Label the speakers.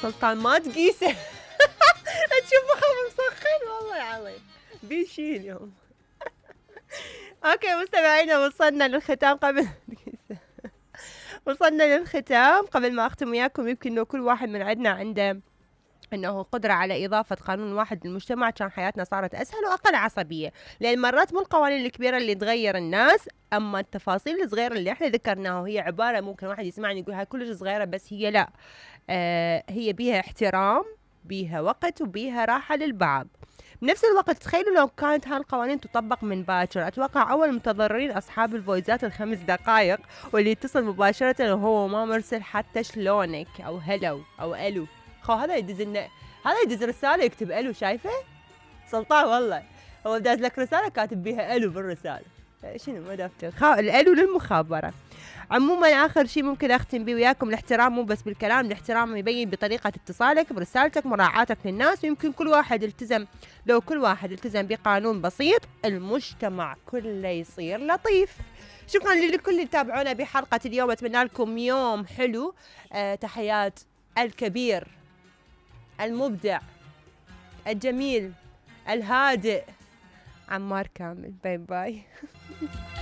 Speaker 1: سلطان ما تقيسه. تشوف مخه مسخن والله العظيم بيشيل اليوم. اوكي مستمعينا، وصلنا للختام قبل ما اختم وياكم. يمكن انه كل واحد من عندنا عنده انه قدرة على اضافة قانون واحد للمجتمع، كان حياتنا صارت اسهل واقل عصبية، لان مرات مو القوانين الكبيرة اللي تغير الناس، اما التفاصيل الصغيرة اللي احنا ذكرناها، وهي عبارة ممكن واحد يسمعني يقول هاي كلش صغيرة، بس هي لا، هي بيها احترام، بيها وقت، وبيها راحة للبعض. بنفس الوقت تخيلوا لو كانت هالقوانين تطبق من باكر، اتوقع اول المتضررين اصحاب الفويزات الخمس دقائق واللي يتصل مباشرة وهو ما مرسل حتى شلونك او هلو او الو. خو هذا يدز رسالة يكتب الو، شايفه سلطان والله هو داز لك رسالة كاتب بيها الو بالرسالة. شنو ما دفتر الالو للمخابرة. عموما اخر شيء ممكن اختم بيه وياكم، الاحترام مو بس بالكلام، الاحترام يبين بطريقه اتصالك برسالتك، مراعاتك للناس، ويمكن لو كل واحد التزم بقانون بسيط، المجتمع كله يصير لطيف. شكرا لكل اللي تابعونا بحلقه اليوم، اتمنى لكم يوم حلو. تحيات الكبير المبدع الجميل الهادئ عمار كامل. باي باي.